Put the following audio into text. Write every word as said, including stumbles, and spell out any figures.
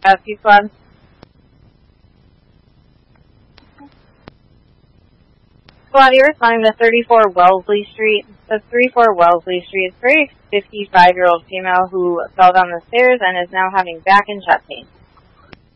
Rescue Squad. Squad, you're responding to thirty-four Wellesley Street. That's thirty-four Wellesley Street. It's a very fifty-five-year-old female who fell down the stairs and is now having back and chest pain.